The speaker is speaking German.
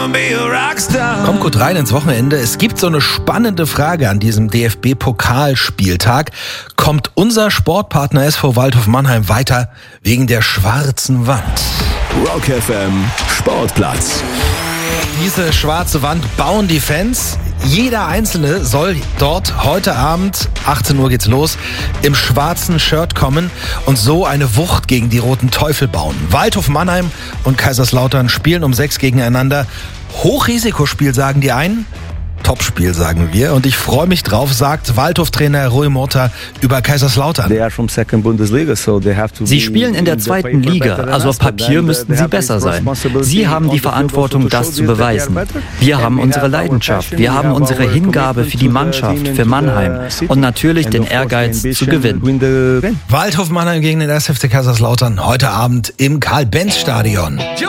Kommt gut rein ins Wochenende. Es gibt so eine spannende Frage an diesem DFB-Pokalspieltag. Kommt unser Sportpartner SV Waldhof Mannheim weiter wegen der schwarzen Wand? Rock FM Sportplatz. Diese schwarze Wand bauen die Fans. Jeder Einzelne soll dort heute Abend, 18 Uhr geht's los, im schwarzen Shirt kommen und so eine Wucht gegen die Roten Teufel bauen. Waldhof Mannheim und Kaiserslautern spielen um 6 gegeneinander. Hochrisikospiel, sagen die einen. Topspiel, sagen wir. Und ich freue mich drauf, sagt Waldhof-Trainer Rui Murta über Kaiserslautern. Sie spielen in der zweiten Liga, also auf Papier müssten sie besser sein. Sie haben die Verantwortung, das zu beweisen. Wir haben unsere Leidenschaft, wir haben unsere Hingabe für die Mannschaft, für Mannheim und natürlich den Ehrgeiz zu gewinnen. Waldhof Mannheim gegen den 1. FC Kaiserslautern heute Abend im Karl-Benz-Stadion.